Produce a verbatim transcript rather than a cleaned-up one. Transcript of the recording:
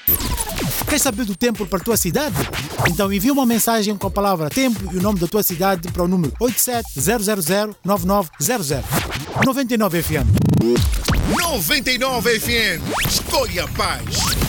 Quer saber do tempo para a tua cidade? Então envia uma mensagem com a palavra tempo e o nome da tua cidade para o número oito sete zero zero zero nove nove zero zero. noventa e nove F M. noventa e nove F M. Escolha a paz.